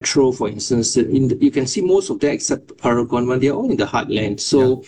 Metro, for instance, you can see most of them except Paragon One, they're all in the heartland. So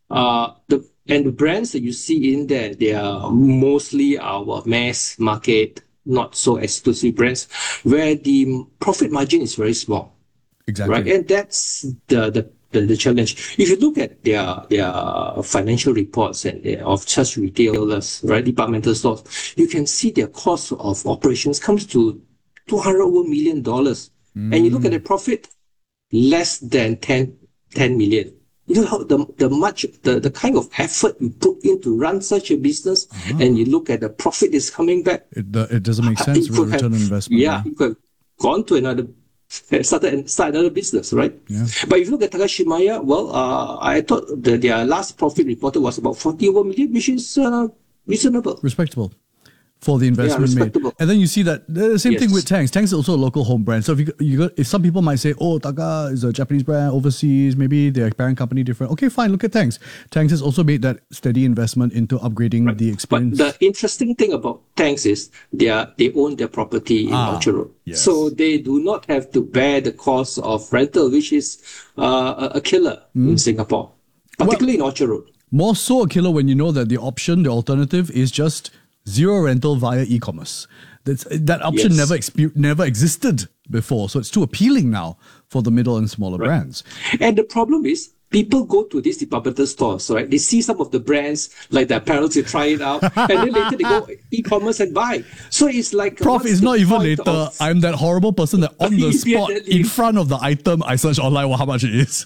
the brands that you see in there, they are mostly our mass market, not so exclusive brands, where the profit margin is very small. Exactly. Right, and that's the challenge. If you look at their financial reports of such retailers, right, departmental stores, you can see their cost of operations comes to $200 million, and you look at the profit, less than 10 million. You know how the kind of effort you put in to run such a business, and you look at the profit is coming back. It doesn't make sense with return on investment. Yeah, you could have gone to another. Start another business, right? Yeah. But if you look at Takashimaya, well, I thought their last profit reported was about 40 million, which is reasonable. Respectable for the investment made. And then you see that the same thing with Tangs. Tangs is also a local home brand. So if some people might say, oh, Taka is a Japanese brand overseas, maybe their parent company different. Okay, fine, look at Tangs. Tangs has also made that steady investment into upgrading the experience. But the interesting thing about Tangs is they own their property in Orchard Road. Yes. So they do not have to bear the cost of rental, which is a killer in Singapore, particularly in Orchard Road. More so a killer when you know that the alternative is just zero rental via e-commerce. That option never existed before, so it's too appealing now for the middle and smaller brands. And the problem is, people go to these departmental stores, right? They see some of the brands, like the apparel, they try it out, and then later they go e-commerce and buy. So it's like... Prof, it's not even later. I'm that horrible person that on the spot, in front of the item, I search online how much it is.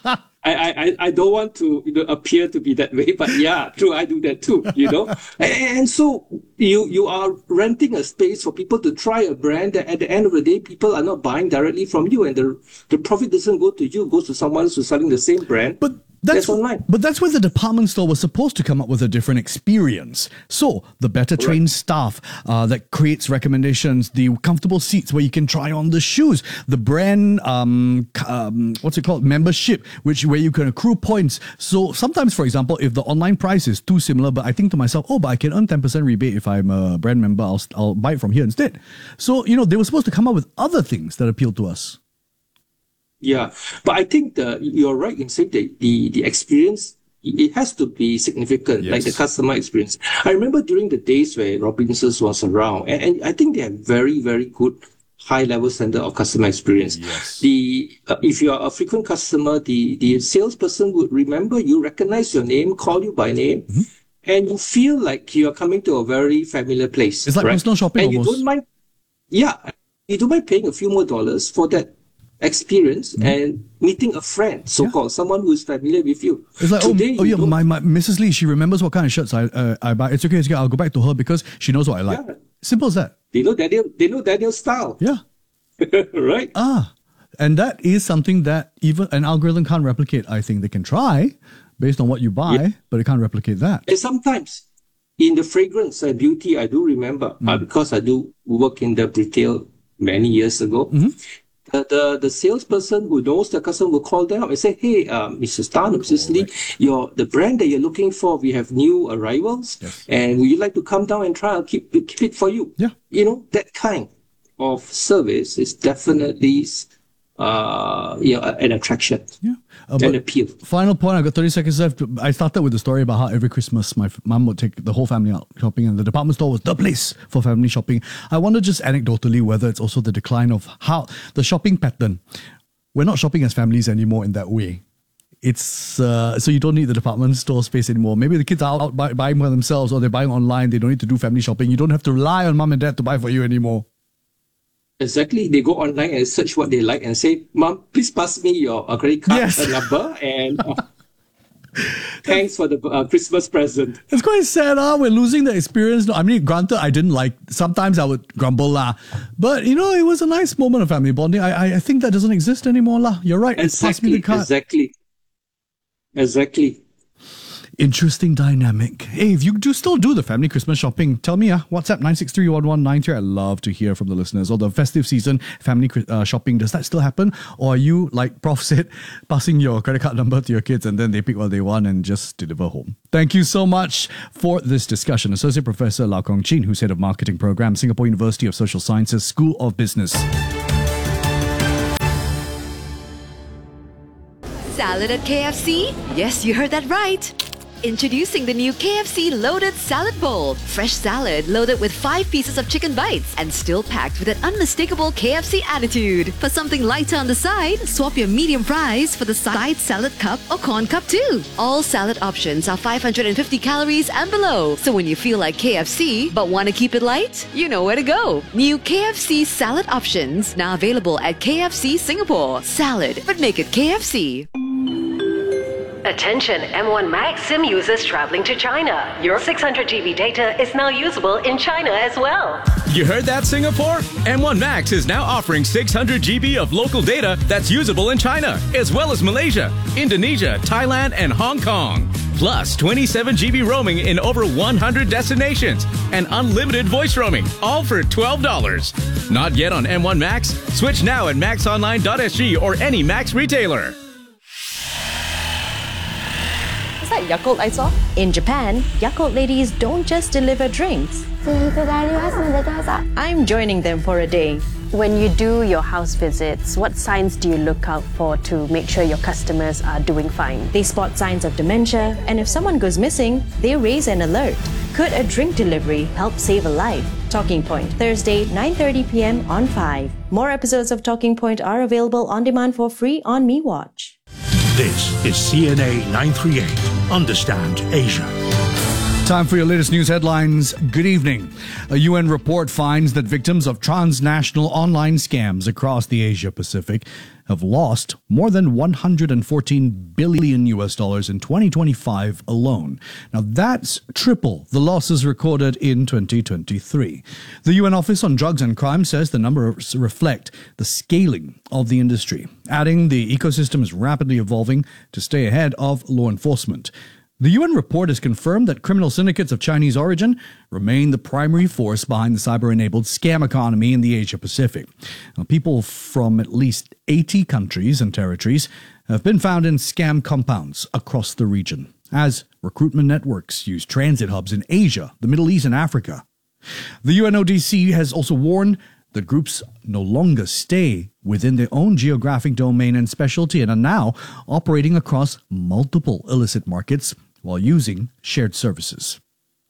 I don't want to appear to be that way, but yeah, true, I do that too, And so you are renting a space for people to try a brand that at the end of the day, people are not buying directly from you, and the profit doesn't go to you, it goes to someone who's selling the same brand. But that's online. But that's where the department store was supposed to come up with a different experience. So the better trained staff that creates recommendations, the comfortable seats where you can try on the shoes, the brand membership, where you can accrue points. So sometimes, for example, if the online price is too similar, but I think to myself, but I can earn 10% rebate if I'm a brand member, I'll buy it from here instead. So they were supposed to come up with other things that appeal to us. Yeah, but I think you're right in saying that the experience, it has to be significant, like the customer experience. I remember during the days where Robinsons was around, and I think they have very, very good high-level standard of customer experience. Yes. If you are a frequent customer, the salesperson would remember you, recognize your name, call you by name, and you feel like you are coming to a very familiar place. It's like personal shopping and almost. You don't mind paying a few more dollars for that experience and meeting a friend, so-called someone who's familiar with you. It's like, my Mrs. Lee, she remembers what kind of shirts I buy. It's okay, I'll go back to her because she knows what I like. Simple as that. They know Daniel's style. Yeah. Right? And that is something that even an algorithm can't replicate. I think they can try based on what you buy, but it can't replicate that. And sometimes in the fragrance and beauty, I do remember, because I do work in the retail many years ago, the salesperson who knows the customer will call them up and say, hey, Mrs. Tan, Mrs. Lee, the brand that you're looking for, we have new arrivals, and would you like to come down and try? I'll keep it for you. Yeah. That kind of service is definitely an attraction. Yeah. An appeal. Final point, I've got 30 seconds left. I started with the story about how every Christmas my mum would take the whole family out shopping, and the department store was the place for family shopping. I wonder just anecdotally whether it's also the decline of how the shopping pattern. We're not shopping as families anymore in that way. It's so you don't need the department store space anymore. Maybe the kids are out buying by themselves, or they're buying online. They don't need to do family shopping. You don't have to rely on mum and dad to buy for you anymore. Exactly. They go online and search what they like and say, Mom, please pass me your credit card number and thanks for the Christmas present. It's quite sad, we're losing the experience. I mean, granted, I didn't like, sometimes I would grumble, but it was a nice moment of family bonding. I think that doesn't exist anymore, You're right. Pass me the card. Exactly. Interesting dynamic. Hey, if you still do the family Christmas shopping, tell me, WhatsApp 9631193. I'd love to hear from the listeners. Or the festive season family shopping, does that still happen? Or are you, like Prof said, passing your credit card number to your kids and then they pick what they want and just deliver home? Thank you so much for this discussion. Associate Professor Lau Kong Chin, who's Head of Marketing Program, Singapore University of Social Sciences, School of Business. Salad at KFC? Yes, you heard that right. Introducing the new KFC Loaded Salad Bowl. Fresh salad loaded with 5 pieces of chicken bites and still packed with an unmistakable KFC attitude. For something lighter on the side, swap your medium fries for the side salad cup or corn cup too. All salad options are 550 calories and below. So when you feel like KFC but want to keep it light, you know where to go. New KFC salad options now available at KFC Singapore. Salad, but make it KFC. Attention M1 Max SIM users traveling to China. Your 600 GB data is now usable in China as well. You heard that, Singapore? M1 Max is now offering 600 GB of local data that's usable in China, as well as Malaysia, Indonesia, Thailand, and Hong Kong. Plus 27 GB roaming in over 100 destinations and unlimited voice roaming, all for $12. Not yet on M1 Max? Switch now at maxonline.sg or any Max retailer. Is that Yakult I saw? In Japan, Yakult ladies don't just deliver drinks. I'm joining them for a day. When you do your house visits, what signs do you look out for to make sure your customers are doing fine? They spot signs of dementia, and if someone goes missing, they raise an alert. Could a drink delivery help save a life? Talking Point, Thursday, 9:30 p.m. on 5. More episodes of Talking Point are available on demand for free on MeWatch. This is CNA 938. Understand Asia. Time for your latest news headlines. Good evening. A UN report finds that victims of transnational online scams across the Asia Pacific have lost more than $114 billion in 2025 alone. Now that's triple the losses recorded in 2023. The UN Office on Drugs and Crime says the numbers reflect the scaling of the industry, adding the ecosystem is rapidly evolving to stay ahead of law enforcement. The UN report has confirmed that criminal syndicates of Chinese origin remain the primary force behind the cyber-enabled scam economy in the Asia-Pacific. Now, people from at least 80 countries and territories have been found in scam compounds across the region, as recruitment networks use transit hubs in Asia, the Middle East, and Africa. The UNODC has also warned that groups no longer stay within their own geographic domain and specialty and are now operating across multiple illicit markets while using shared services.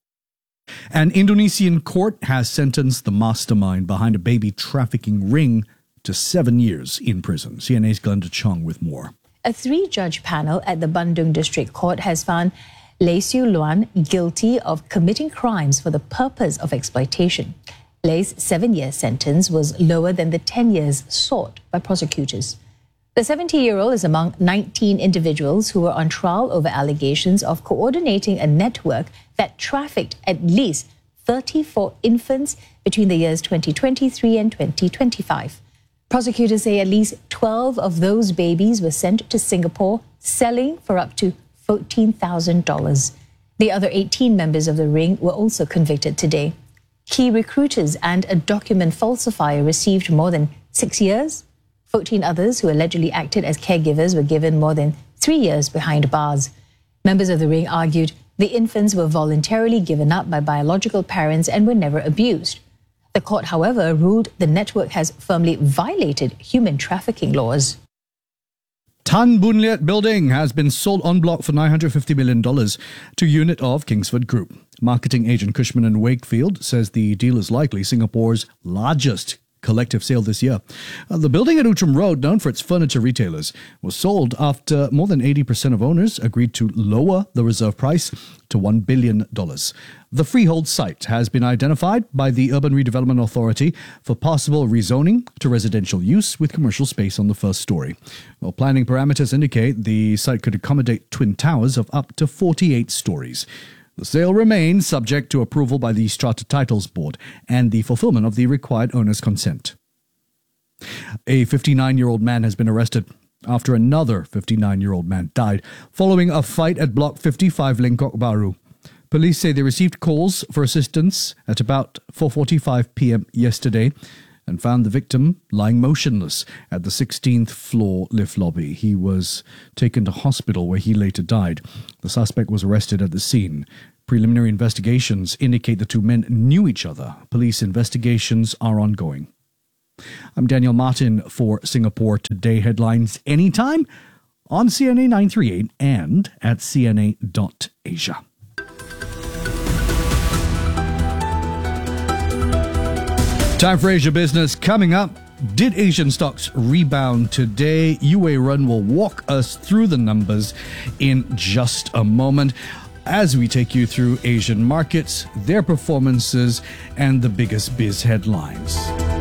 An Indonesian court has sentenced the mastermind behind a baby trafficking ring to 7 years in prison. CNA's Glenda Chong with more. A 3-judge panel at the Bandung District Court has found Lei Siu Luan guilty of committing crimes for the purpose of exploitation. Lei's 7-year sentence was lower than the 10 years sought by prosecutors. The 70-year-old is among 19 individuals who were on trial over allegations of coordinating a network that trafficked at least 34 infants between the years 2023 and 2025. Prosecutors say at least 12 of those babies were sent to Singapore, selling for up to $14,000. The other 18 members of the ring were also convicted today. Key recruiters and a document falsifier received more than 6 years. 14 others who allegedly acted as caregivers were given more than 3 years behind bars. Members of the ring argued the infants were voluntarily given up by biological parents and were never abused. The court, however, ruled the network has firmly violated human trafficking laws. Tan Boon Liat building has been sold en bloc for $950 million to unit of Kingsford Group. Marketing agent Cushman & Wakefield says the deal is likely Singapore's largest collective sale this year. The building at Outram Road, known for its furniture retailers, was sold after more than 80% of owners agreed to lower the reserve price to $1 billion. The freehold site has been identified by the Urban Redevelopment Authority for possible rezoning to residential use with commercial space on the first story. Well, planning parameters indicate the site could accommodate twin towers of up to 48 stories. The sale remains subject to approval by the Strata Titles Board and the fulfillment of the required owner's consent. A 59-year-old man has been arrested after another 59-year-old man died following a fight at Block 55 Lengkok Baru. Police say they received calls for assistance at about 4:45 p.m. yesterday and found the victim lying motionless at the 16th floor lift lobby. He was taken to hospital where he later died. The suspect was arrested at the scene. Preliminary investigations indicate the two men knew each other. Police investigations are ongoing. I'm Daniel Martin for Singapore Today Headlines. Anytime on CNA 938 and at cna.asia. Time for Asia Business. Coming up, did Asian stocks rebound today? Yue Ren will walk us through the numbers in just a moment as we take you through Asian markets, their performances, and the biggest biz headlines.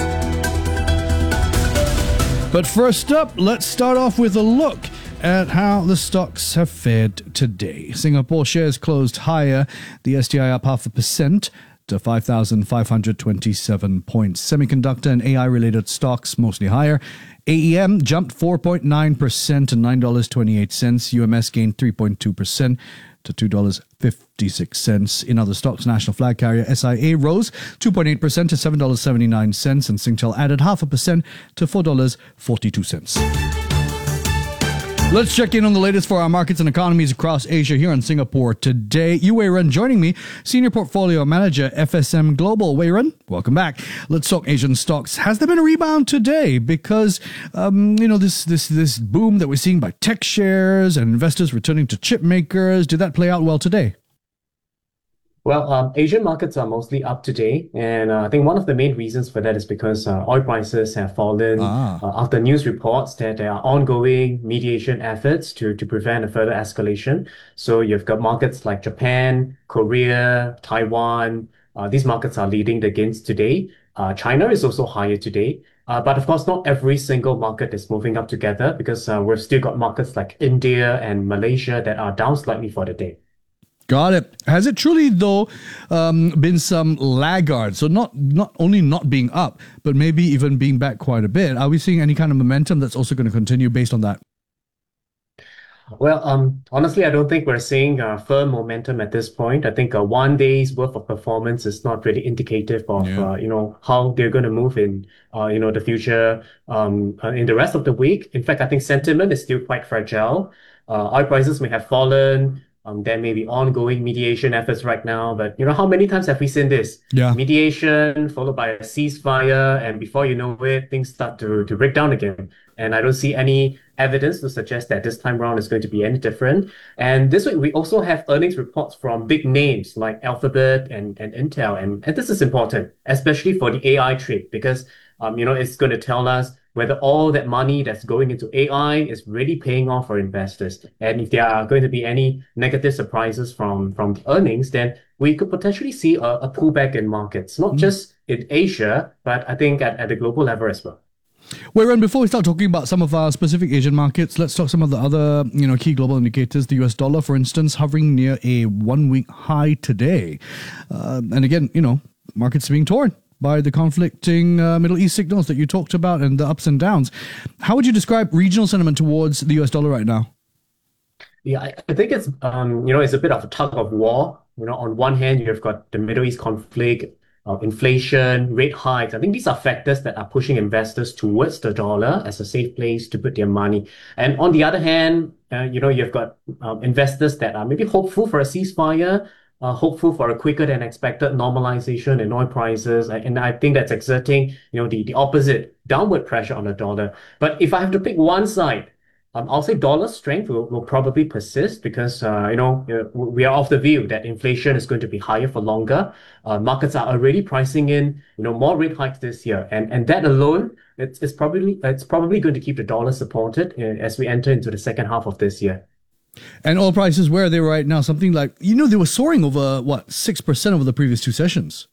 But first up, let's start off with a look at how the stocks have fared today. Singapore shares closed higher, the STI up 0.5% to 5,527 points. Semiconductor and AI-related stocks mostly higher. AEM jumped 4.9% to $9.28. UMS gained 3.2% to $2.56. In other stocks, national flag carrier SIA rose 2.8% to $7.79, and Singtel added 0.5% to $4.42. Let's check in on the latest for our markets and economies across Asia here in Singapore today. Yue Ren joining me, Senior Portfolio Manager, FSM Global. Wei Ren, welcome back. Let's talk Asian stocks. Has there been a rebound today? Because, this boom that we're seeing by tech shares and investors returning to chip makers, did that play out well today? Well, Asian markets are mostly up today, and I think one of the main reasons for that is because oil prices have fallen after news reports that there are ongoing mediation efforts to prevent a further escalation. So you've got markets like Japan, Korea, Taiwan. These markets are leading the gains today. China is also higher today. But of course, not every single market is moving up together because we've still got markets like India and Malaysia that are down slightly for the day. Got it. Has it truly, though, been some laggard? So not only not being up, but maybe even being back quite a bit. Are we seeing any kind of momentum that's also going to continue based on that? Well, honestly, I don't think we're seeing firm momentum at this point. I think 1 day's worth of performance is not really indicative of how they're going to move in the future in the rest of the week. In fact, I think sentiment is still quite fragile. Oil prices may have fallen. There may be ongoing mediation efforts right now, but how many times have we seen this? Yeah. Mediation followed by a ceasefire, and before you know it, things start to break down again. And I don't see any evidence to suggest that this time around is going to be any different. And this week, we also have earnings reports from big names like Alphabet and Intel. And this is important, especially for the AI trade, because it's going to tell us whether all that money that's going into AI is really paying off for investors. And if there are going to be any negative surprises from the earnings, then we could potentially see a pullback in markets, not just in Asia, but I think at the global level as well. Wei Ren, before we start talking about some of our specific Asian markets, let's talk some of the other key global indicators. The US dollar, for instance, hovering near a 1-week high today. And again, markets being torn by the conflicting Middle East signals that you talked about and the ups and downs. How would you describe regional sentiment towards the US dollar right now? Yeah, I think it's it's a bit of a tug of war. On one hand, you've got the Middle East conflict, inflation, rate hikes. I think these are factors that are pushing investors towards the dollar as a safe place to put their money. And on the other hand, you've got investors that are maybe hopeful for a ceasefire, hopeful for a quicker than expected normalization in oil prices. And I think that's exerting, the opposite downward pressure on the dollar. But if I have to pick one side, I'll say dollar strength will probably persist because, we are of the view that inflation is going to be higher for longer. Markets are already pricing in, more rate hikes this year. And that alone, it's probably going to keep the dollar supported as we enter into the second half of this year. And oil prices, where are they right now? Something like, they were soaring over, 6% over the previous two sessions?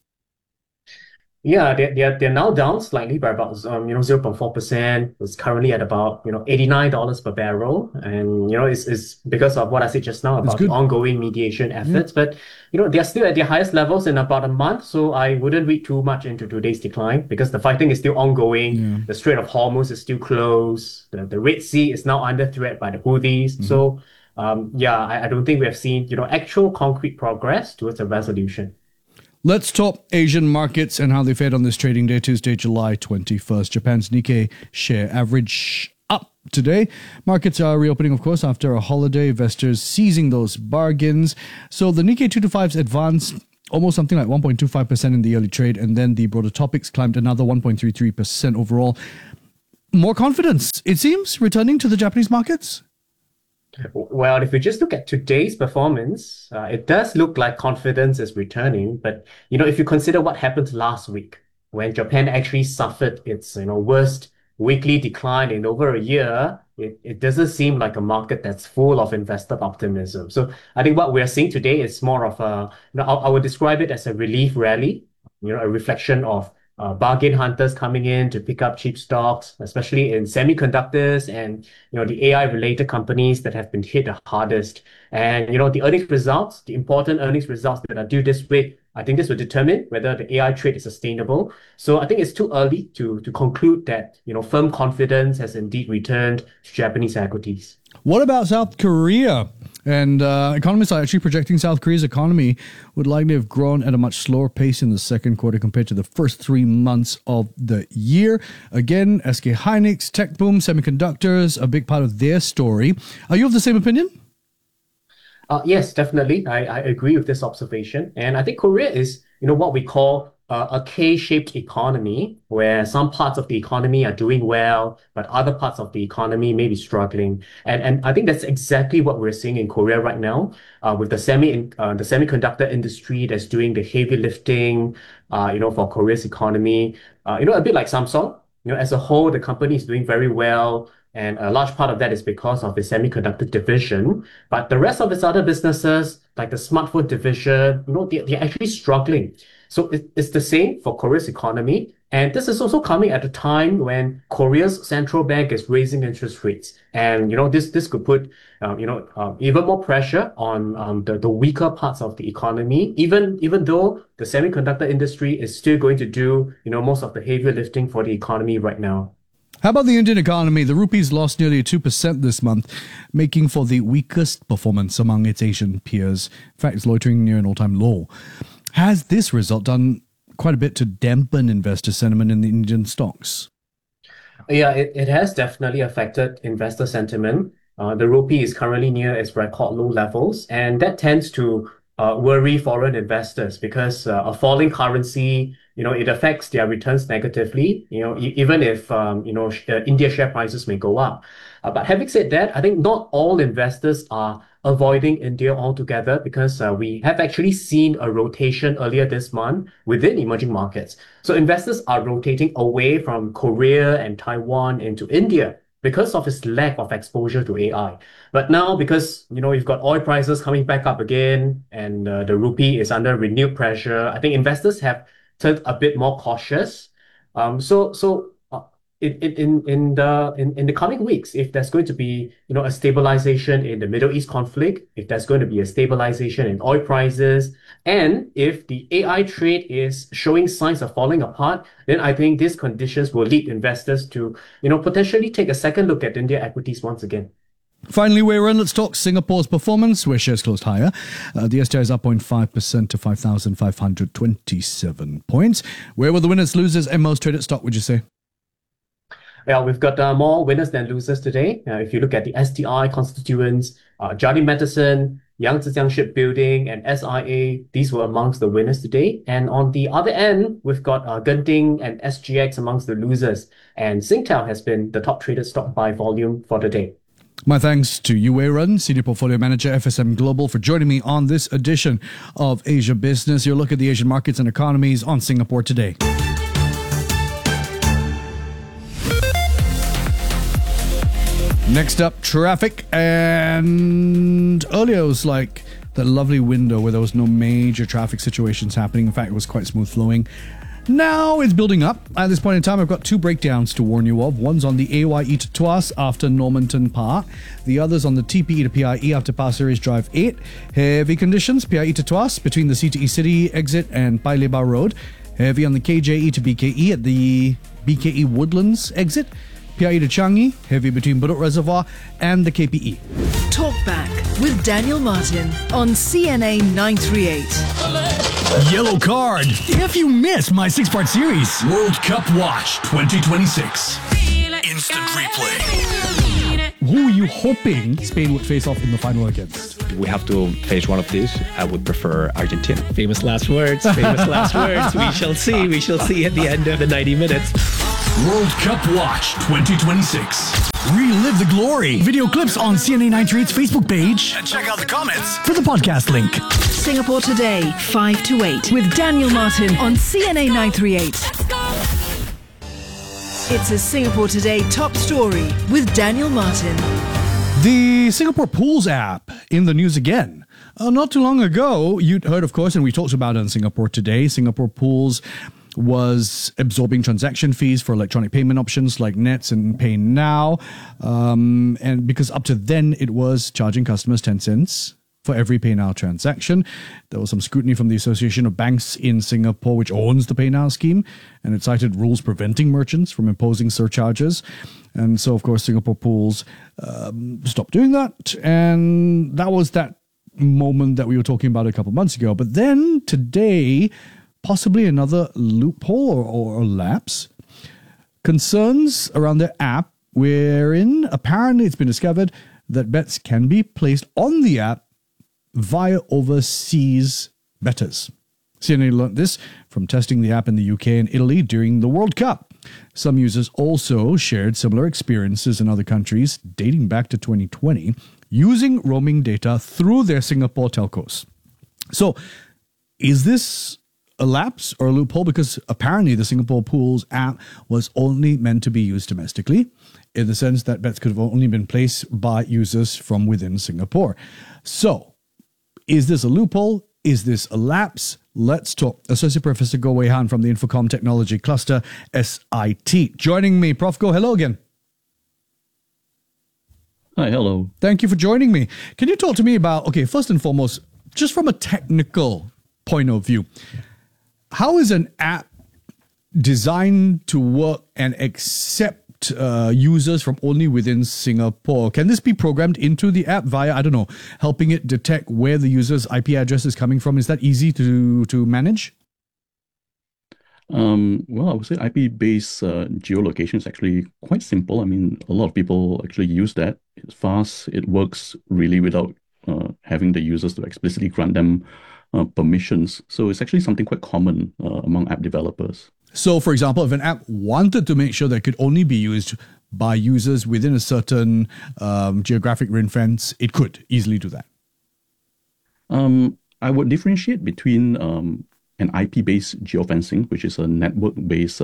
Yeah, they're now down slightly by about 0.4%. It's currently at about $89 per barrel, and it's because of what I said just now about the ongoing mediation efforts. But they're still at their highest levels in about a month, so I wouldn't read too much into today's decline because the fighting is still ongoing. Yeah. The Strait of Hormuz is still closed. The Red Sea is now under threat by the Houthis. Mm-hmm. So I don't think we have seen actual concrete progress towards a resolution. Let's talk Asian markets and how they fared on this trading day, Tuesday, July 21st. Japan's Nikkei share average up today. Markets are reopening, of course, after a holiday. Investors seizing those bargains. So the Nikkei 225's advanced almost something like 1.25% in the early trade, and then the broader topics climbed another 1.33% overall. more confidence, it seems, returning to the Japanese markets? Well, if we just look at today's performance, it does look like confidence is returning. But, if you consider what happened last week, when Japan actually suffered its, worst weekly decline in over a year, it doesn't seem like a market that's full of investor optimism. So I think what we're seeing today is more of I would describe it as a relief rally, a reflection of bargain hunters coming in to pick up cheap stocks, especially in semiconductors and, the AI related companies that have been hit the hardest. And, the earnings results, the important earnings results that are due this week, I think this will determine whether the AI trade is sustainable. So I think it's too early to conclude that, firm confidence has indeed returned to Japanese equities. What about South Korea? And economists are actually projecting South Korea's economy would likely have grown at a much slower pace in the second quarter compared to the first 3 months of the year. Again, SK Hynix, tech boom, semiconductors, a big part of their story. Are you of the same opinion? Yes, definitely. I agree with this observation. And I think Korea is, what we call a K-shaped economy, where some parts of the economy are doing well, but other parts of the economy may be struggling. And I think that's exactly what we're seeing in Korea right now, with the semiconductor industry that's doing the heavy lifting, for Korea's economy. A bit like Samsung. As a whole, the company is doing very well. And a large part of that is because of the semiconductor division. But the rest of its other businesses, like the smartphone division, they're actually struggling. So it's the same for Korea's economy. And this is also coming at a time when Korea's central bank is raising interest rates. And, this could put, even more pressure on the weaker parts of the economy, even though the semiconductor industry is still going to do, most of the heavy lifting for the economy right now. How about the Indian economy? The rupee's lost nearly 2% this month, making for the weakest performance among its Asian peers. In fact, it's loitering near an all-time low. Has this result done quite a bit to dampen investor sentiment in the Indian stocks? Yeah, it has definitely affected investor sentiment. The rupee is currently near its record low levels, and that tends to worry foreign investors because a falling currency, it affects their returns negatively, even if, India share prices may go up. But having said that, I think not all investors are avoiding India altogether because we have actually seen a rotation earlier this month within emerging markets. So investors are rotating away from Korea and Taiwan into India because of its lack of exposure to AI. But now, because, you've got oil prices coming back up again and the rupee is under renewed pressure, I think investors have turned a bit more cautious. In the coming weeks, if there's going to be, a stabilization in the Middle East conflict, if there's going to be a stabilization in oil prices, and if the AI trade is showing signs of falling apart, then I think these conditions will lead investors to, potentially take a second look at India equities once again. Finally, Wei Ren, let's talk Singapore's performance, where shares closed higher. The STI is up 0.5% to 5,527 points. Where were the winners, losers, and most traded stock, would you say? Yeah, we've got more winners than losers today. If you look at the STI constituents, Jardine Matheson, Yangzijiang Shipbuilding, and SIA, these were amongst the winners today. And on the other end, we've got Genting and SGX amongst the losers. And Singtel has been the top traded stock by volume for the day. My thanks to you, Wei Ren, Senior Portfolio Manager, FSM Global, for joining me on this edition of Asia Business, your look at the Asian markets and economies on Singapore Today. Next up, traffic. And earlier it was like that lovely window where there was no major traffic situations happening. In fact, it was quite smooth flowing. Now it's building up. At this point in time, I've got two breakdowns to warn you of. One's on the AYE to Tuas after Normanton Park. The other's on the TPE to PIE after Pasir Ris Drive 8. Heavy conditions, PIE to Tuas between the CTE City exit and Paya Lebar Road. Heavy on the KJE to BKE at the BKE Woodlands exit. PIE to Changi, heavy between Bedok Reservoir and the KPE. Talkback with Daniel Martin on CNA 938. Yellow card. If you missed my 6-part series, World Cup Watch 2026. Instant replay. Who are you hoping Spain would face off in the final against? We have to face one of these. I would prefer Argentina. Famous last words. Famous last words. We shall see. We shall see at the end of the 90 minutes. World Cup Watch 2026. Relive the glory. Video clips on CNA 938's Facebook page. And check out the comments for the podcast link. Singapore Today, 5 to 8, with Daniel Martin on CNA 938. It's a Singapore Today top story with Daniel Martin. The Singapore Pools app in the news again. Not too long ago, you'd heard, of course, and we talked about it on Singapore Today, Singapore Pools was absorbing transaction fees for electronic payment options like Nets and Pay Now. And because up to then, it was charging customers 10 cents for every Pay Now transaction. There was some scrutiny from the Association of Banks in Singapore, which owns the Pay Now scheme, and it cited rules preventing merchants from imposing surcharges. And so, of course, Singapore Pools stopped doing that. And that was that moment that we were talking about a couple months ago. But then today, possibly another loophole or lapse. Concerns around their app, wherein apparently it's been discovered that bets can be placed on the app via overseas bettors. CNA learned this from testing the app in the UK and Italy during the World Cup. Some users also shared similar experiences in other countries dating back to 2020 using roaming data through their Singapore telcos. So, is this a lapse or a loophole? Because apparently the Singapore Pools app was only meant to be used domestically, in the sense that bets could have only been placed by users from within Singapore. So, is this a loophole? Is this a lapse? Let's talk. Associate Professor Goh Wei Han from the Infocom Technology Cluster, SIT. Joining me, Prof. Goh, hello again. Hi, hello. Thank you for joining me. Can you talk to me about, okay, first and foremost, just from a technical point of view, how is an app designed to work and accept users from only within Singapore? Can this be programmed into the app via, I don't know, helping it detect where the user's IP address is coming from? Is that easy to manage? Well, I would say IP-based geolocation is actually quite simple. I mean, a lot of people actually use that. It's fast. It works really without having the users to explicitly grant them permissions. So it's actually something quite common among app developers. So, for example, if an app wanted to make sure that it could only be used by users within a certain geographic ring fence, it could easily do that. I would differentiate between an IP-based geofencing, which is a network-based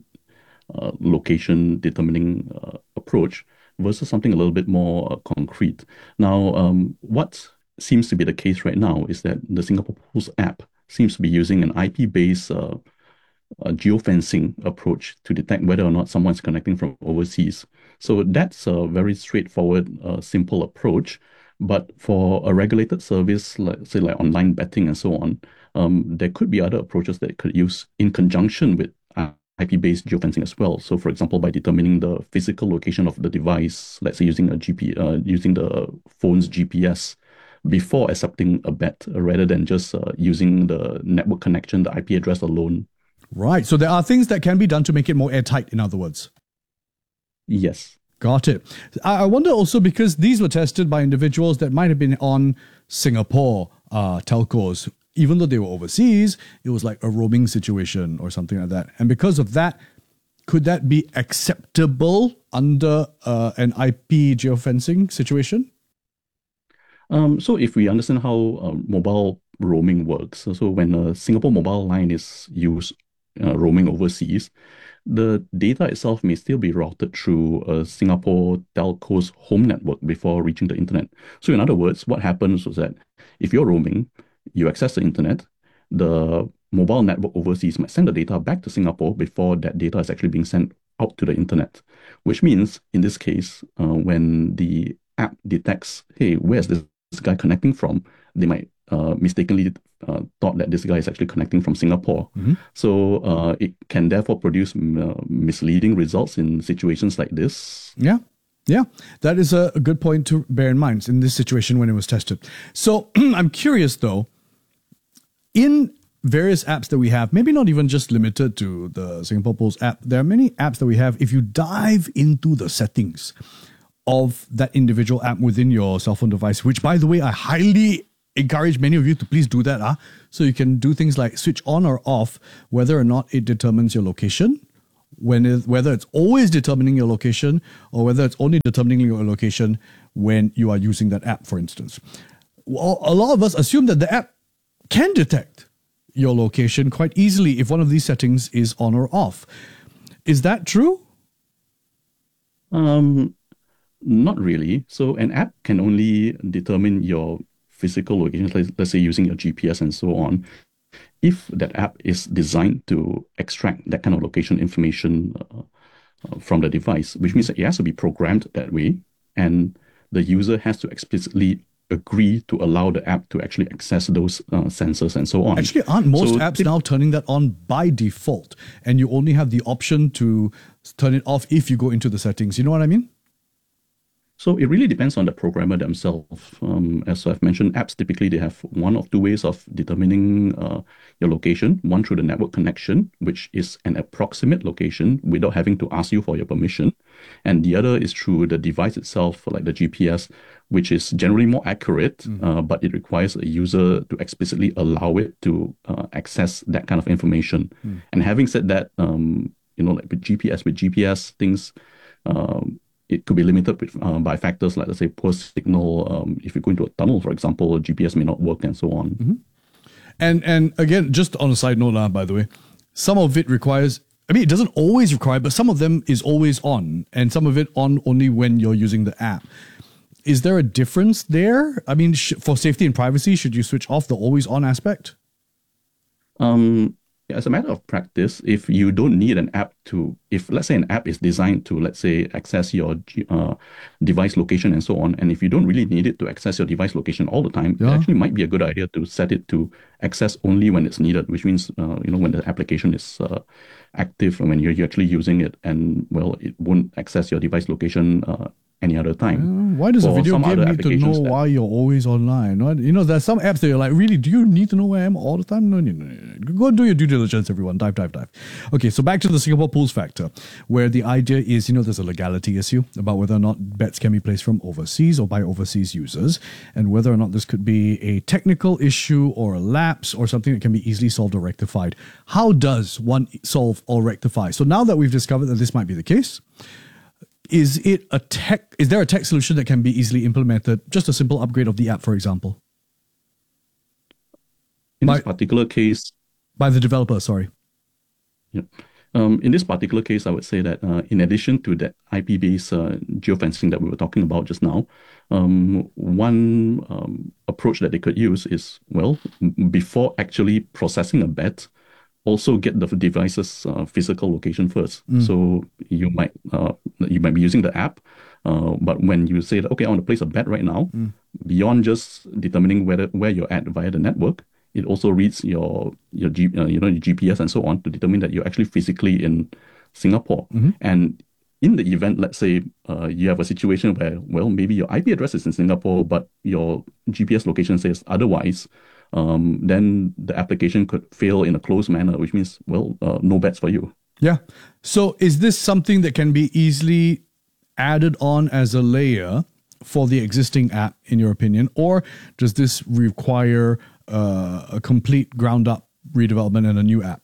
location determining approach, versus something a little bit more concrete. Now, what seems to be the case right now is that the Singapore Pools app seems to be using an IP-based geofencing approach to detect whether or not someone's connecting from overseas. So that's a very straightforward, simple approach. But for a regulated service, say like online betting and so on, there could be other approaches that it could use in conjunction with IP-based geofencing as well. So, for example, by determining the physical location of the device, let's say using using the phone's GPS before accepting a bet, rather than just using the network connection, the IP address alone. Right. So there are things that can be done to make it more airtight, in other words. Yes. Got it. I wonder also, because these were tested by individuals that might have been on Singapore telcos, even though they were overseas, it was like a roaming situation or something like that. And because of that, could that be acceptable under an IP geofencing situation? So if we understand how mobile roaming works, so when a Singapore mobile line is used roaming overseas, the data itself may still be routed through a Singapore telco's home network before reaching the internet. So in other words, what happens was that if you're roaming, you access the internet, the mobile network overseas might send the data back to Singapore before that data is actually being sent out to the internet, which means in this case, when the app detects, hey, where's this guy connecting from, they might mistakenly thought that this guy is actually connecting from Singapore. Mm-hmm. So it can therefore produce misleading results in situations like this. Yeah. Yeah, that is a good point to bear in mind in this situation when it was tested. So I'm curious though, in various apps that we have, maybe not even just limited to the Singapore Pools app, there are many apps that we have. If you dive into the settings of that individual app within your cell phone device, which by the way, I highly encourage many of you to please do that. So you can do things like switch on or off whether or not it determines your location, whether it's always determining your location or whether it's only determining your location when you are using that app, for instance. Well, a lot of us assume that the app can detect your location quite easily if one of these settings is on or off. Is that true? Not really. So an app can only determine your physical location, let's say using your GPS and so on, if that app is designed to extract that kind of location information from the device, which means that it has to be programmed that way, and the user has to explicitly agree to allow the app to actually access those sensors and so on. Actually, aren't most apps now turning that on by default, and you only have the option to turn it off if you go into the settings? You know what I mean? So it really depends on the programmer themselves. As I've mentioned, apps typically they have one of two ways of determining your location. One through the network connection, which is an approximate location without having to ask you for your permission. And the other is through the device itself, like the GPS, which is generally more accurate, but it requires a user to explicitly allow it to access that kind of information. And having said that, like with GPS things, it could be limited by factors like, let's say, poor signal. If you go into a tunnel, for example, GPS may not work and so on. And again, just on a side note, by the way, some of it requires, it doesn't always require, but some of them is always on, and some of it on only when you're using the app. Is there a difference there? For safety and privacy, should you switch off the always on aspect? As a matter of practice, if you don't need an app if let's say an app is designed to, let's say, access your device location and so on, and if you don't really need it to access your device location all the time, it actually might be a good idea to set it to access only when it's needed, which means, when the application is active and when you're actually using it, and, it won't access your device location any other time. Why does a video game need to know why you're always online? There's some apps that you're like, really, do you need to know where I am all the time? No. Go and do your due diligence, everyone. Dive. Okay, so back to the Singapore Pools factor, where the idea is, there's a legality issue about whether or not bets can be placed from overseas or by overseas users, and whether or not this could be a technical issue or a lapse or something that can be easily solved or rectified. How does one solve or rectify? So now that we've discovered that this might be the case, is there a tech solution that can be easily implemented? Just a simple upgrade of the app, for example. In this particular case, by the developer, sorry. Yeah. In this particular case, I would say that in addition to that IP-based geofencing that we were talking about just now, one approach that they could use is, before actually processing a bet, also get the device's physical location first. So you might be using the app, but when you say that, okay, I want to place a bet right now, beyond just determining where you're at via the network, it also reads your GPS and so on to determine that you're actually physically in Singapore. And in the event, let's say you have a situation where, maybe your IP address is in Singapore, but your GPS location says otherwise, then the application could fail in a closed manner, which means, no bets for you. Yeah. So is this something that can be easily added on as a layer for the existing app, in your opinion? Or does this require a complete ground-up redevelopment and a new app?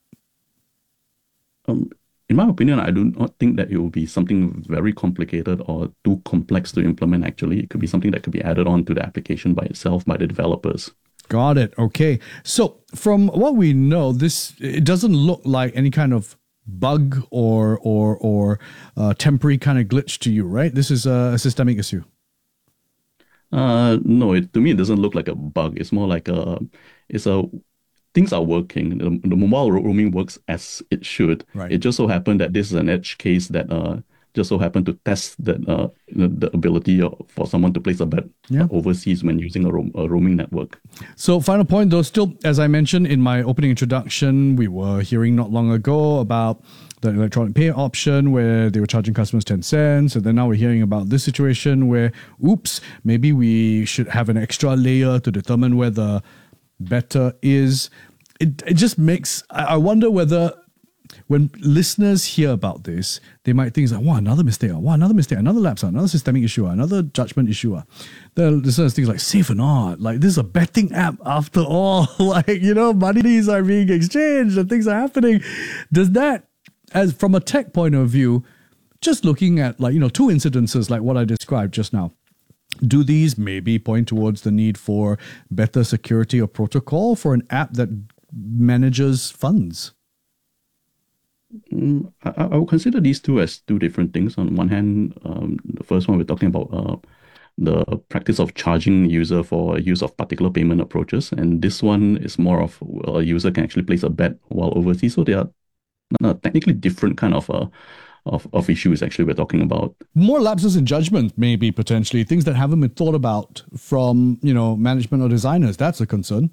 In my opinion, I do not think that it will be something very complicated or too complex to implement, actually. It could be something that could be added on to the application by itself, by the developers. Got it. Okay. So from what we know, it doesn't look like any kind of bug or temporary kind of glitch to you, right? This is a systemic issue. No, to me, it doesn't look like a bug. It's more like things are working. The mobile roaming works as it should. Right. It just so happened that this is an edge case that just so happened to test that the ability for someone to place a bet overseas when using a roaming network. So final point though, still, as I mentioned in my opening introduction, we were hearing not long ago about the electronic pay option where they were charging customers 10 cents. And then now we're hearing about this situation where, maybe we should have an extra layer to determine whether better is. It just makes, I wonder whether when listeners hear about this, they might think, another mistake, another lapse, another systemic issue, another judgment issue. The listeners think safe or not, this is a betting app after all, monies are being exchanged and things are happening. Does that as from a tech point of view, just looking at like, two incidences like what I described just now, do these maybe point towards the need for better security or protocol for an app that manages funds? I would consider these two as two different things. On one hand, the first one we're talking about the practice of charging user for use of particular payment approaches, and this one is more of a user can actually place a bet while overseas. So they are technically different kind of issues actually we're talking about. More lapses in judgment, maybe potentially things that haven't been thought about from management or designers. That's a concern.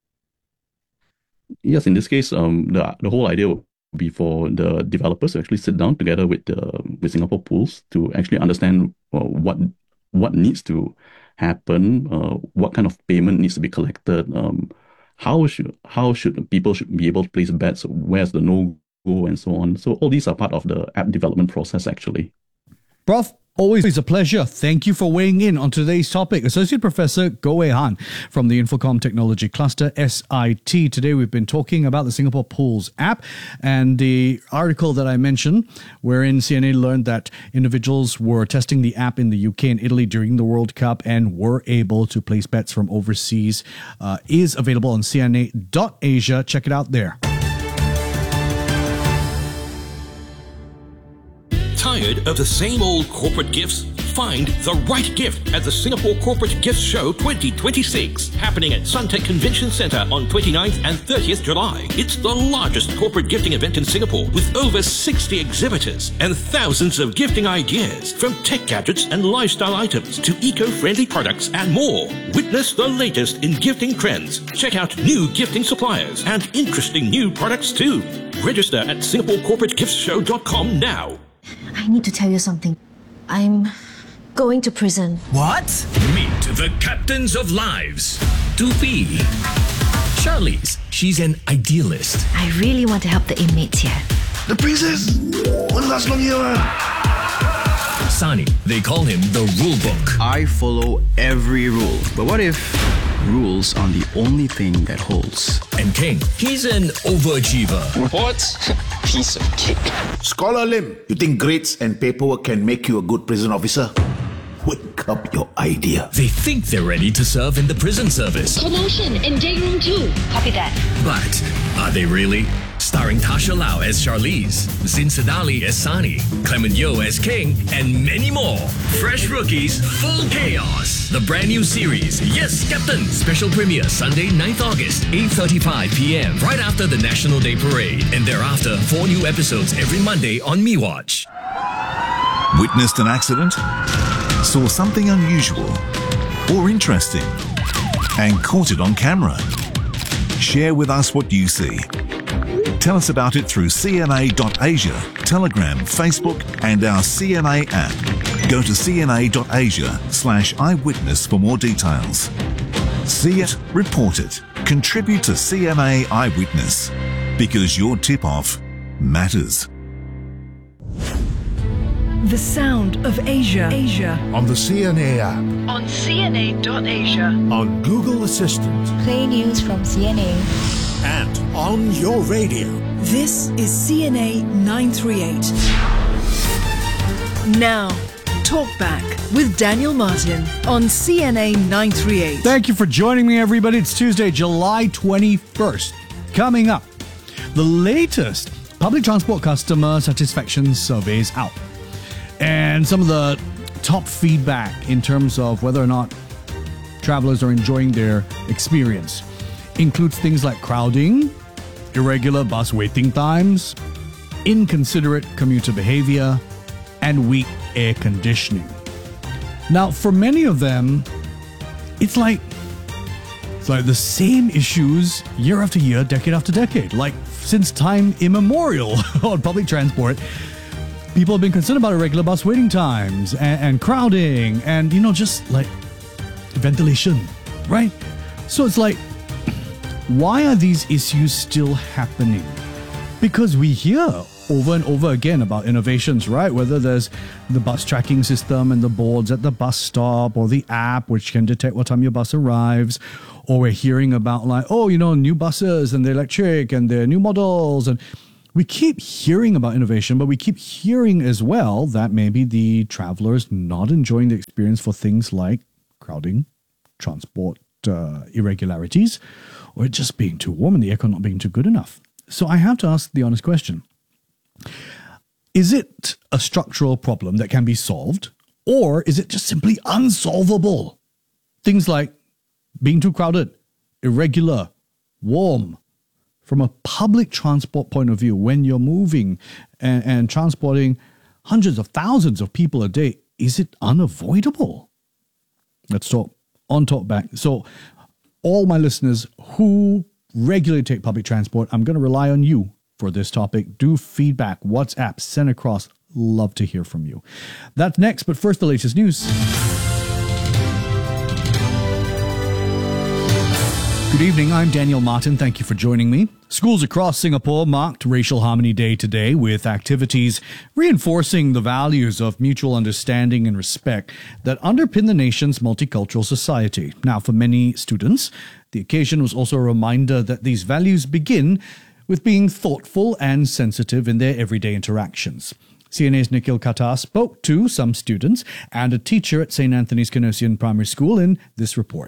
Yes, in this case, the whole idea would be for the developers to actually sit down together with Singapore Pools to actually understand what needs to happen, what kind of payment needs to be collected, how should people be able to place bets, where's the no-go, and so on. So all these are part of the app development process, actually. Prof, always a pleasure. Thank you for weighing in on today's topic. Associate Professor Goh Wei Han from the Infocom Technology Cluster, SIT. Today we've been talking about the Singapore Pools app and the article that I mentioned wherein CNA learned that individuals were testing the app in the UK and Italy during the World Cup and were able to place bets from overseas. Is available on CNA.Asia. Check it out there. Tired of the same old corporate gifts? Find the right gift at the Singapore Corporate Gift Show 2026, happening at Suntec Convention Centre on 29th and 30th July. It's the largest corporate gifting event in Singapore with over 60 exhibitors and thousands of gifting ideas, from tech gadgets and lifestyle items to eco-friendly products and more. Witness the latest in gifting trends. Check out new gifting suppliers and interesting new products too. Register at SingaporeCorporateGiftsShow.com now. I need to tell you something. I'm going to prison. What? Meet the captains of lives. 2P. Charlize, she's an idealist. I really want to help the inmates here. The princess won't last long here. Sani, they call him the rule book. I follow every rule. But what if rules are the only thing that holds? And King, he's an overachiever. What? Piece of cake. Scholar Lim, you think grades and paperwork can make you a good prison officer? Wake up your idea. They think they're ready to serve in the prison service. Promotion in day room 2. Copy that. But are they really? Starring Tasha Lau as Charlize, Zin Sedali as Sani, Clement Yeoh as King, and many more. Fresh Rookies, Full Chaos. The brand new series, Yes, Captain. Special premiere Sunday, 9th August, 8:35 p.m. right after the National Day Parade. And thereafter, 4 new episodes every Monday on MeWatch. Witnessed an accident? Saw something unusual or interesting and caught it on camera? Share with us what you see. Tell us about it through CNA.Asia, Telegram, Facebook, and our CNA app. Go to CNA.Asia/eyewitness for more details. See it, report it, contribute to CNA Eyewitness, because your tip-off matters. The sound of Asia. On the CNA app. On CNA.Asia. On Google Assistant. Play news from CNA. And on your radio. This is CNA 938. Now, Talk Back with Daniel Martin on CNA 938. Thank you for joining me, everybody. It's Tuesday, July 21st. Coming up, the latest public transport customer satisfaction surveys out. And some of the top feedback in terms of whether or not travelers are enjoying their experience includes things like crowding, irregular bus waiting times, inconsiderate commuter behavior, and weak air conditioning. Now, for many of them, it's like the same issues year after year, decade after decade. Like since time immemorial on public transport, people have been concerned about irregular bus waiting times and crowding and, just like ventilation, right? So it's like, why are these issues still happening? Because we hear over and over again about innovations, right? Whether there's the bus tracking system and the boards at the bus stop, or the app which can detect what time your bus arrives, or we're hearing about new buses and they're electric and they're new models. And We keep hearing about innovation, but we keep hearing as well that maybe the travelers not enjoying the experience for things like crowding, transport irregularities, or just being too warm and the aircon not being too good enough. So I have to ask the honest question. Is it a structural problem that can be solved, or is it just simply unsolvable? Things like being too crowded, irregular, warm. From a public transport point of view, when you're moving and transporting hundreds of thousands of people a day, is it unavoidable? Let's talk on Talkback. So all my listeners who regularly take public transport, I'm going to rely on you for this topic. Do feedback, WhatsApp, send across. Love to hear from you. That's next, but first the latest news. Good evening, I'm Daniel Martin. Thank you for joining me. Schools across Singapore marked Racial Harmony Day today with activities reinforcing the values of mutual understanding and respect that underpin the nation's multicultural society. Now, for many students, the occasion was also a reminder that these values begin with being thoughtful and sensitive in their everyday interactions. CNA's Nikhil Qatar spoke to some students and a teacher at St. Anthony's Canossian Primary School in this report.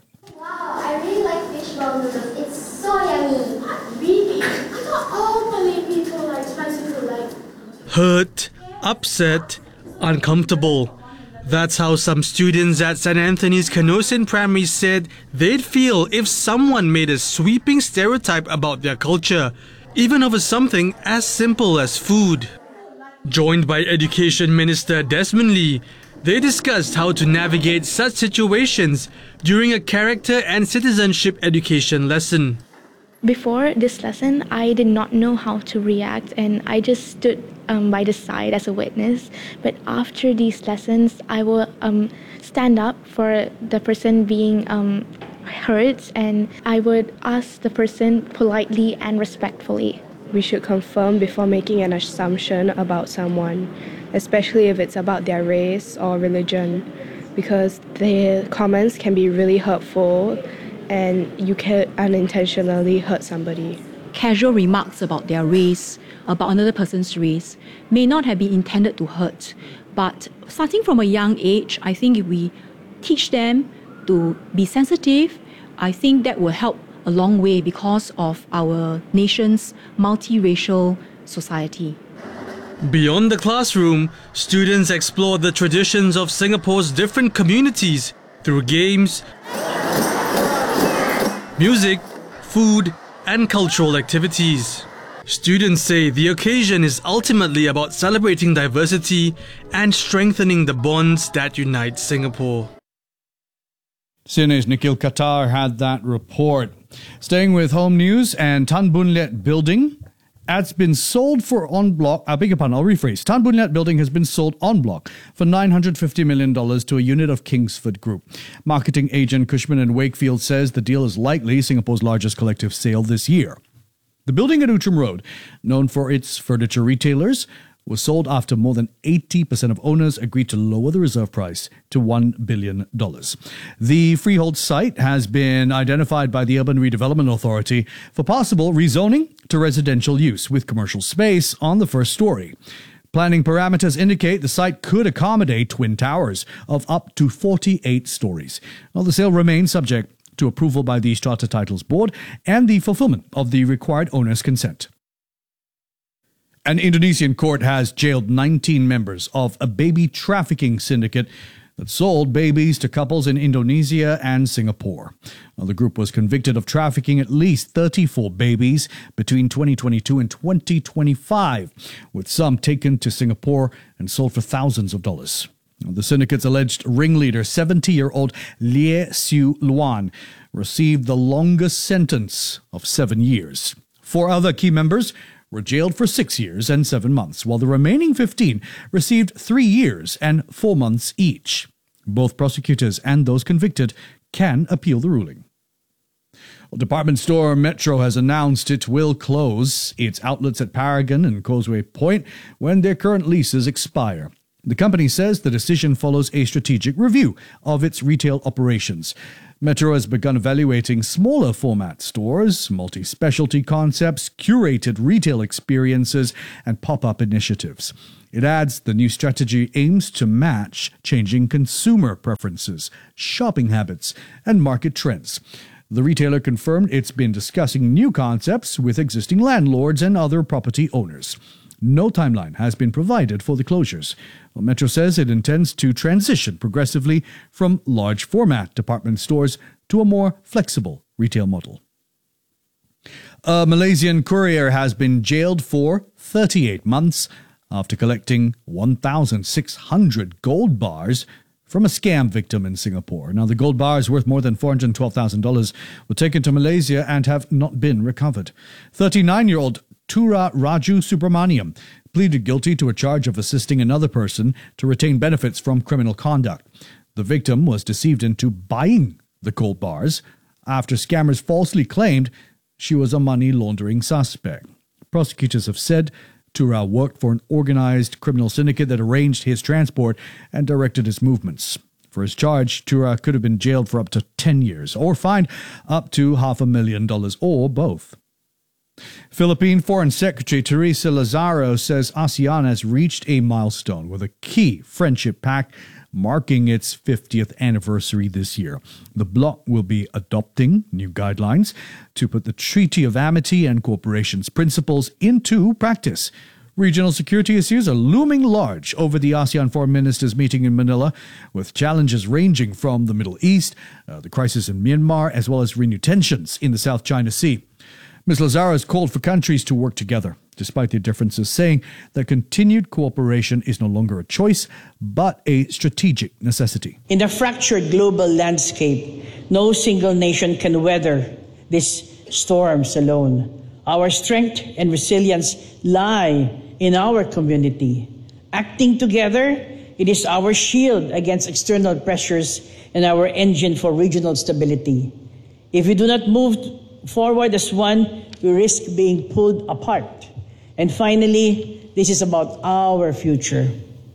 It's so yummy. Really? I thought all Malay people like spicy food, like... Hurt, upset, uncomfortable. That's how some students at St. Anthony's Canossian Primary said they'd feel if someone made a sweeping stereotype about their culture, even over something as simple as food. Joined by Education Minister Desmond Lee, they discussed how to navigate such situations during a character and citizenship education lesson. Before this lesson, I did not know how to react, and I just stood by the side as a witness. But after these lessons, I will stand up for the person being hurt, and I would ask the person politely and respectfully. We should confirm before making an assumption about someone, especially if it's about their race or religion, because their comments can be really hurtful and you can unintentionally hurt somebody. Casual remarks about their race, about another person's race, may not have been intended to hurt, but starting from a young age, I think if we teach them to be sensitive, I think that will help a long way because of our nation's multiracial society. Beyond the classroom, students explore the traditions of Singapore's different communities through games, music, food, and cultural activities. Students say the occasion is ultimately about celebrating diversity and strengthening the bonds that unite Singapore. CNA's Nikhil Qatar had that report. Staying with home news, and Tan Boon Liat Building has been sold for en bloc. I beg your pardon, I'll rephrase. Tan Boon Liat Building has been sold en bloc for $950 million to a unit of Kingsford Group. Marketing agent Cushman & Wakefield says the deal is likely Singapore's largest collective sale this year. The building at Outram Road, known for its furniture retailers, was sold after more than 80% of owners agreed to lower the reserve price to $1 billion. The freehold site has been identified by the Urban Redevelopment Authority for possible rezoning to residential use with commercial space on the first story. Planning parameters indicate the site could accommodate twin towers of up to 48 stories. Well, the sale remains subject to approval by the Strata Titles Board and the fulfillment of the required owner's consent. An Indonesian court has jailed 19 members of a baby trafficking syndicate that sold babies to couples in Indonesia and Singapore. Now, the group was convicted of trafficking at least 34 babies between 2022 and 2025, with some taken to Singapore and sold for thousands of dollars. Now, the syndicate's alleged ringleader, 70-year-old Lie Siu Luan, received the longest sentence of 7 years. 4 other key members were jailed for 6 years and 7 months, while the remaining 15 received 3 years and 4 months each. Both prosecutors and those convicted can appeal the ruling. Well, department store Metro has announced it will close its outlets at Paragon and Causeway Point when their current leases expire. The company says the decision follows a strategic review of its retail operations. Metro has begun evaluating smaller format stores, multi-specialty concepts, curated retail experiences, and pop-up initiatives. It adds the new strategy aims to match changing consumer preferences, shopping habits, and market trends. The retailer confirmed it's been discussing new concepts with existing landlords and other property owners. No timeline has been provided for the closures. Well, Metro says it intends to transition progressively from large format department stores to a more flexible retail model. A Malaysian courier has been jailed for 38 months after collecting 1,600 gold bars from a scam victim in Singapore. Now, the gold bars worth more than $412,000 were taken to Malaysia and have not been recovered. 39-year-old Tura Raju Subramaniam pleaded guilty to a charge of assisting another person to retain benefits from criminal conduct. The victim was deceived into buying the gold bars after scammers falsely claimed she was a money laundering suspect. Prosecutors have said Tura worked for an organized criminal syndicate that arranged his transport and directed his movements. For his charge, Tura could have been jailed for up to 10 years or fined up to $500,000 or both. Philippine Foreign Secretary Teresa Lazaro says ASEAN has reached a milestone with a key friendship pact marking its 50th anniversary this year. The bloc will be adopting new guidelines to put the Treaty of Amity and Cooperation's principles into practice. Regional security issues are looming large over the ASEAN foreign ministers meeting in Manila, with challenges ranging from the Middle East, the crisis in Myanmar, as well as renewed tensions in the South China Sea. Ms. Lazaro has called for countries to work together, despite their differences, saying that continued cooperation is no longer a choice, but a strategic necessity. In the fractured global landscape, no single nation can weather these storms alone. Our strength and resilience lie in our community. Acting together, it is our shield against external pressures and our engine for regional stability. If we do not move forward as one, we risk being pulled apart. And finally, this is about our future,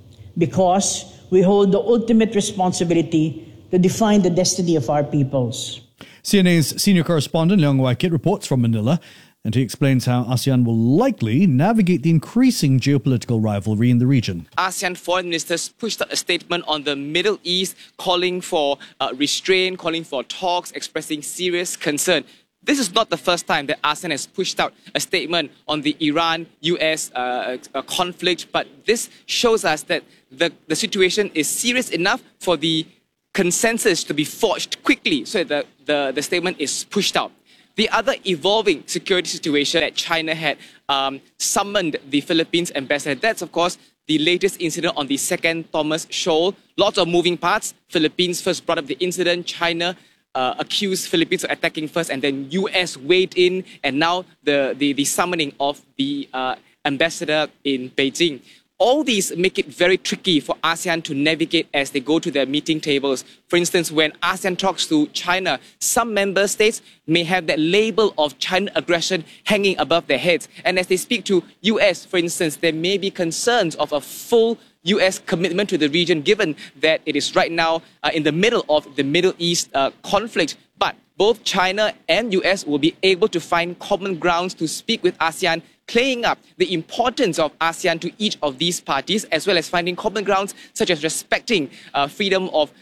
because we hold the ultimate responsibility to define the destiny of our peoples. CNA's senior correspondent Leong Wai Kit reports from Manila, and he explains how ASEAN will likely navigate the increasing geopolitical rivalry in the region. ASEAN foreign ministers pushed out a statement on the Middle East, calling for restraint, calling for talks, expressing serious concern. This is not the first time that ASEAN has pushed out a statement on the Iran-US conflict, but this shows us that the situation is serious enough for the consensus to be forged quickly, so that the statement is pushed out. The other evolving security situation that China had summoned the Philippines ambassador, that's of course the latest incident on the second Thomas Shoal. Lots of moving parts. Philippines first brought up the incident, China accused Philippines of attacking first, and then US weighed in, and now the summoning of the ambassador in Beijing. All these make it very tricky for ASEAN to navigate as they go to their meeting tables. For instance, when ASEAN talks to China, some member states may have that label of China aggression hanging above their heads. And as they speak to US, for instance, there may be concerns of a full US commitment to the region, given that it is right now in the middle of the Middle East conflict. But both China and US will be able to find common grounds to speak with ASEAN, playing up the importance of ASEAN to each of these parties, as well as finding common grounds such as respecting freedom of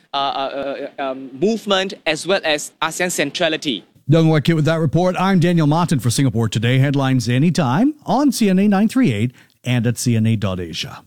movement, as well as ASEAN centrality. Leong Wai Kit with that report. I'm Daniel Martin for Singapore Today. Headlines anytime on CNA 938 and at CNA.Asia.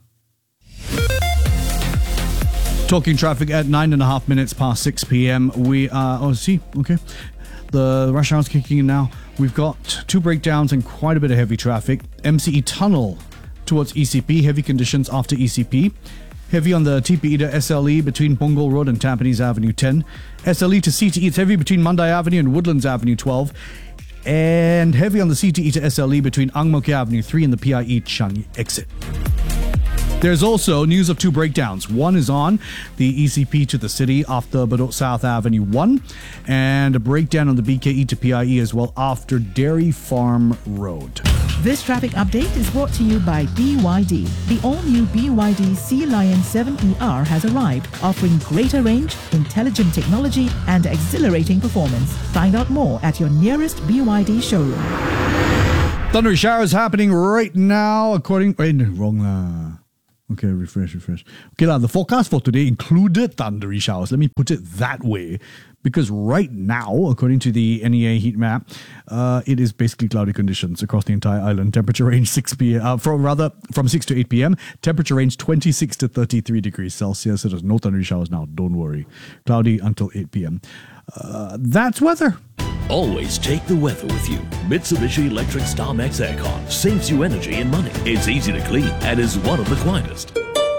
Talking traffic at 9.5 minutes past 6 p.m. We are, the rush hour's kicking in now. We've got two breakdowns and quite a bit of heavy traffic. MCE Tunnel towards ECP, heavy conditions after ECP. Heavy on the TPE to SLE between Punggol Road and Tampines Avenue 10. SLE to CTE, it's heavy between Mandai Avenue and Woodlands Avenue 12. And heavy on the CTE to SLE between Ang Mo Kio Avenue 3 and the PIE Changi exit. There's also news of two breakdowns. One is on the ECP to the city after Bedok South Avenue 1, and a breakdown on the BKE to PIE as well after Dairy Farm Road. This traffic update is brought to you by BYD. The all-new BYD Sea Lion 7ER has arrived, offering greater range, intelligent technology, and exhilarating performance. Find out more at your nearest BYD showroom. Thundery showers happening right now, according... Wait, wrong lah. Okay, refresh. Okay, the forecast for today included thundery showers. Let me put it that way. Because right now, according to the NEA heat map, it is basically cloudy conditions across the entire island. Temperature range from 6 to 8 p.m. Temperature range 26 to 33 degrees Celsius. So there's no thundery showers now. Don't worry. Cloudy until 8 p.m. That's weather. Always take the weather with you. Mitsubishi Electric StarMax Aircon saves you energy and money. It's easy to clean and is one of the quietest.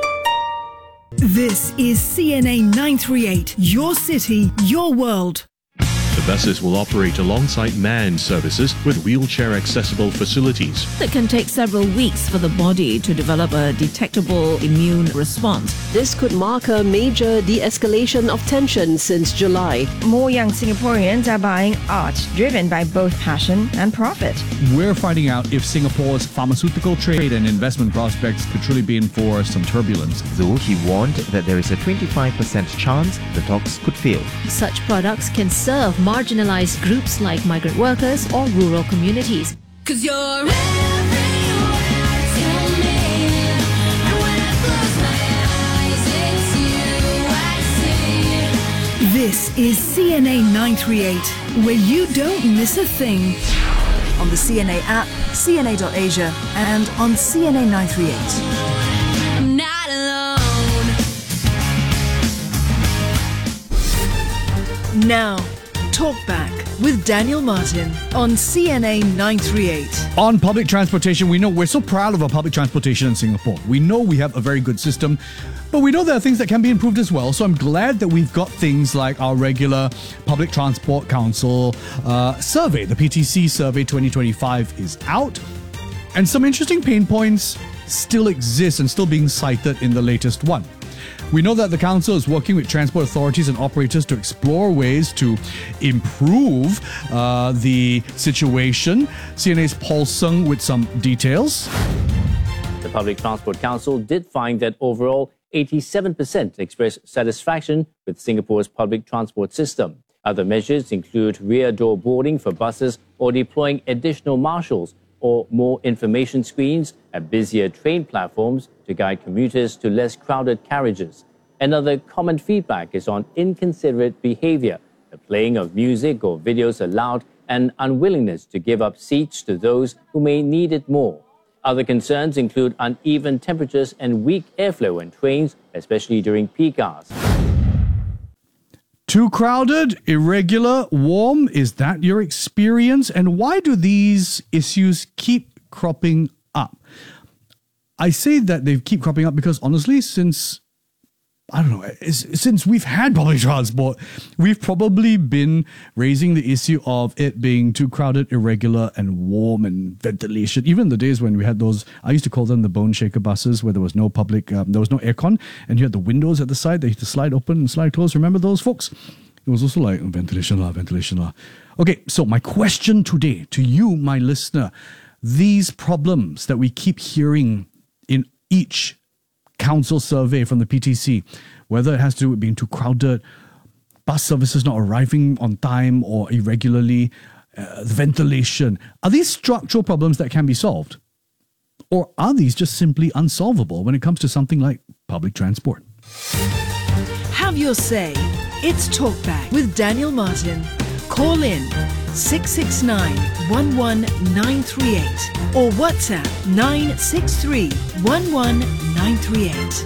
This is CNA 938, your city, your world. The buses will operate alongside manned services with wheelchair-accessible facilities. It can take several weeks for the body to develop a detectable immune response. This could mark a major de-escalation of tension since July. More young Singaporeans are buying art, driven by both passion and profit. We're finding out if Singapore's pharmaceutical trade and investment prospects could truly be in for some turbulence. Though he warned that there is a 25% chance the talks could fail. Such products can serve marginalized groups like migrant workers or rural communities. 'Cause you're everywhere to me. And when I close my eyes, it's you I see. This is CNA 938, where you don't miss a thing. On the CNA app, CNA.Asia, and on CNA 938. Not alone. Now, Talkback with Daniel Martin on CNA 938. On public transportation, we know we're so proud of our public transportation in Singapore. We know we have a very good system, but we know there are things that can be improved as well. So I'm glad that we've got things like our regular Public Transport Council survey. The PTC survey 2025 is out, and some interesting pain points still exist and still being cited in the latest one. We know that the council is working with transport authorities and operators to explore ways to improve the situation. CNA's Paul Sung with some details. The Public Transport Council did find that overall 87% expressed satisfaction with Singapore's public transport system. Other measures include rear door boarding for buses or deploying additional marshals or more information screens at busier train platforms to guide commuters to less crowded carriages. Another common feedback is on inconsiderate behavior, the playing of music or videos aloud, and unwillingness to give up seats to those who may need it more. Other concerns include uneven temperatures and weak airflow in trains, especially during peak hours. Too crowded, irregular, warm, is that your experience? And why do these issues keep cropping up? I say that they keep cropping up because honestly, since we've had public transport, we've probably been raising the issue of it being too crowded, irregular, and warm, and ventilation. Even the days when we had those, I used to call them the bone shaker buses, where there was no public, there was no aircon, and you had the windows at the side that you had to slide open and slide close. Remember those, folks? It was also like ventilation lah. Okay, so my question today to you, my listener, these problems that we keep hearing in each council survey from the PTC, whether it has to do with being too crowded, bus services not arriving on time or irregularly, the ventilation, are these structural problems that can be solved? Or are these just simply unsolvable when it comes to something like public transport? Have your say. It's Talkback with Daniel Martin. Call in 669 11938 or WhatsApp 963 11938.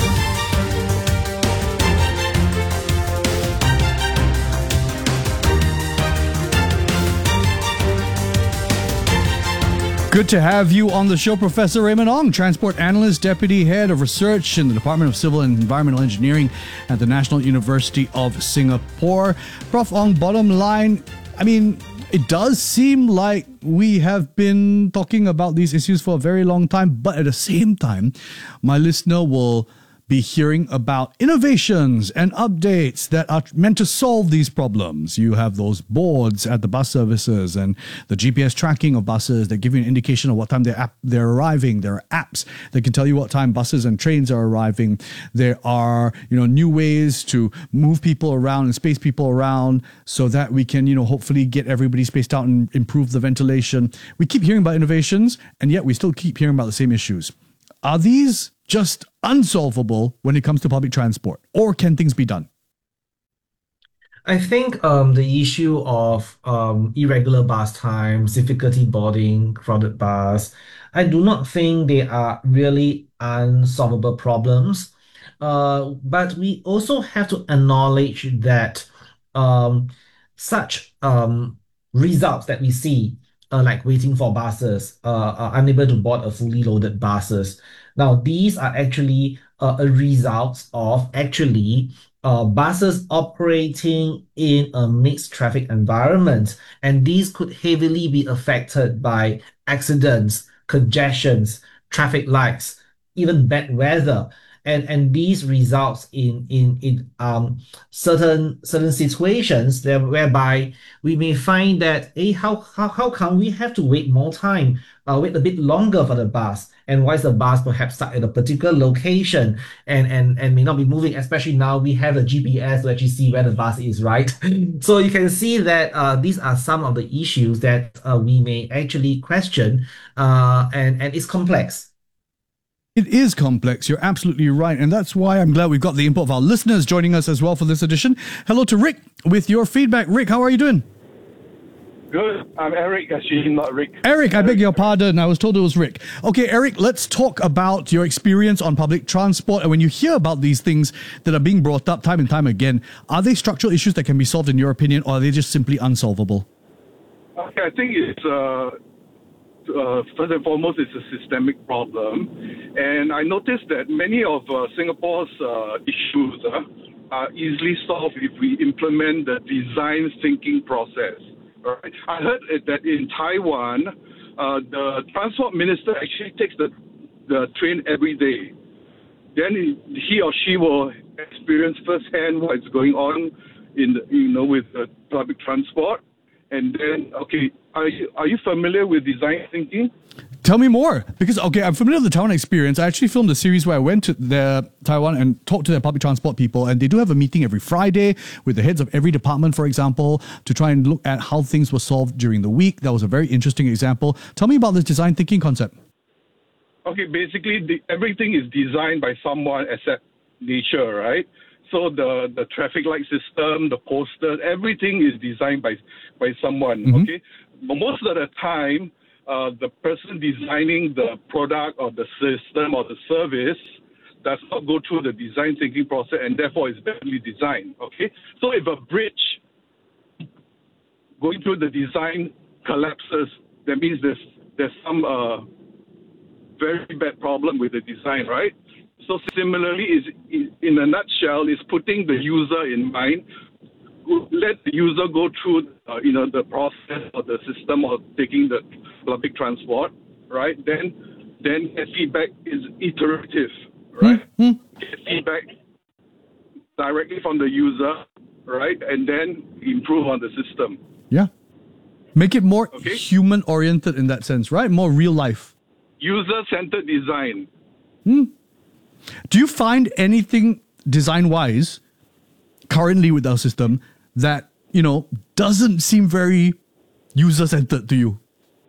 Good to have you on the show, Professor Raymond Ong, Transport Analyst, Deputy Head of Research in the Department of Civil and Environmental Engineering at the National University of Singapore. Prof. Ong, bottom line, I mean, It does seem like we have been talking about these issues for a very long time, but at the same time, my listener will be hearing about innovations and updates that are meant to solve these problems. You have those boards at the bus services and the GPS tracking of buses that give you an indication of what time they're arriving. There are apps that can tell you what time buses and trains are arriving. There are, new ways to move people around and space people around so that we can, hopefully get everybody spaced out and improve the ventilation. We keep hearing about innovations, and yet we still keep hearing about the same issues. Are these just unsolvable when it comes to public transport, or can things be done? I think the issue of irregular bus times, difficulty boarding crowded bus, I do not think they are really unsolvable problems. But we also have to acknowledge that such results that we see, like waiting for buses, are unable to board a fully loaded buses. Now, these are actually a result of buses operating in a mixed traffic environment, and these could heavily be affected by accidents, congestions, traffic lights, even bad weather. And these results in certain situations there whereby we may find that how come we have to wait more time, wait a bit longer for the bus, and why is the bus perhaps stuck at a particular location and may not be moving, especially now we have the GPS to actually see where the bus is, right? So you can see that these are some of the issues that we may actually question, and it's complex. It is complex. You're absolutely right. And that's why I'm glad we've got the input of our listeners joining us as well for this edition. Hello to Rick with your feedback. Rick, how are you doing? Good. I'm Eric, actually, not Rick. Eric, I beg your pardon. I was told it was Rick. Okay, Eric, let's talk about your experience on public transport. And when you hear about these things that are being brought up time and time again, are they structural issues that can be solved in your opinion, or are they just simply unsolvable? Okay, I think it's... first and foremost, it's a systemic problem. And I noticed that many of Singapore's issues are easily solved if we implement the design thinking process. Right? I heard that in Taiwan, the transport minister actually takes the train every day. Then he or she will experience firsthand what is going on with the public transport. And then, okay, are you familiar with design thinking? Tell me more. Because, okay, I'm familiar with the Taiwan experience. I actually filmed a series where I went to Taiwan and talked to their public transport people, and they do have a meeting every Friday with the heads of every department, for example, to try and look at how things were solved during the week. That was a very interesting example. Tell me about this design thinking concept. Okay, basically, everything is designed by someone except nature, right? So the traffic light system, the posters, everything is designed by someone, okay? But most of the time, the person designing the product or the system or the service does not go through the design thinking process, and therefore it's badly designed, okay? So if a bridge going through the design collapses, that means there's some very bad problem with the design, right? So similarly, is in a nutshell, is putting the user in mind. Let the user go through, the process or the system of taking the public transport, right? Then feedback is iterative, right? Get feedback directly from the user, right? And then improve on the system. Yeah. Make it more human-oriented in that sense, right? More real life. User-centered design. Do you find anything design-wise currently with our system that, doesn't seem very user-centered to you?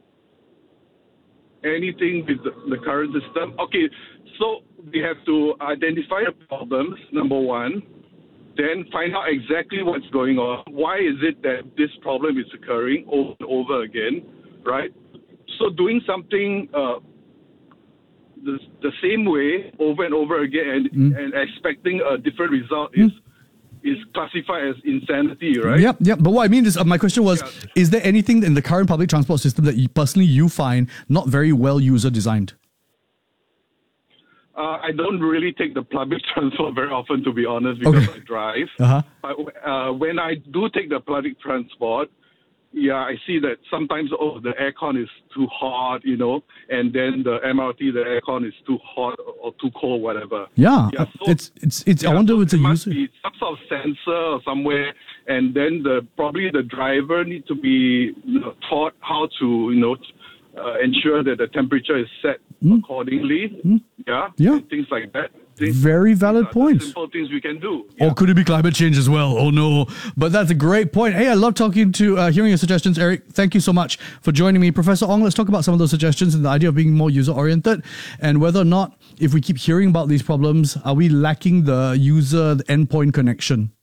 Anything with the current system? Okay, so we have to identify the problems, number one, then find out exactly what's going on. Why is it that this problem is occurring over and over again, right? So doing something the same way over and over again and expecting a different result is classified as insanity, right? Yep. But what I mean is, my question was, is there anything in the current public transport system that you find not very well user designed? I don't really take the public transport very often, to be honest, because I drive. But when I do take the public transport, Yeah, I see that sometimes, the aircon is too hot, and then the MRT, the aircon is too hot or too cold, whatever. Yeah, so, it's. I wonder if it's a there must user. be some sort of sensor or somewhere, and then probably the driver need to be taught how to, ensure that the temperature is set accordingly. Yeah, and things like that. Very valid point. Simple things we can do. Or could it be climate change as well? Oh no. But that's a great point. Hey, I love hearing your suggestions, Eric. Thank you so much for joining me. Professor Ong, let's talk about some of those suggestions and the idea of being more user-oriented and whether or not, if we keep hearing about these problems, are we lacking the user endpoint connection?